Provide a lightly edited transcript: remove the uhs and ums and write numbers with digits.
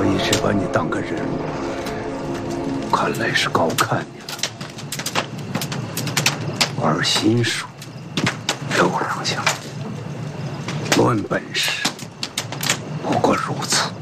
我一直把你当个人物，看来是高看你了。玩心术，刘郎将，论本事，不过如此。